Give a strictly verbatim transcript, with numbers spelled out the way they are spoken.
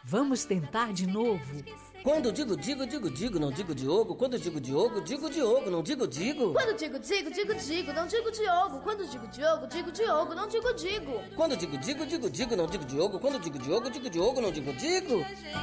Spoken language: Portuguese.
Vamos tentar de novo. Quando digo digo, digo digo, não digo Diogo. Quando digo Diogo, digo Diogo, não digo digo. Quando digo digo, digo digo, não digo Diogo. Quando digo Diogo, digo Diogo, não digo digo. Quando digo digo, digo digo, não digo Diogo. Quando digo Diogo, digo Diogo, não digo digo.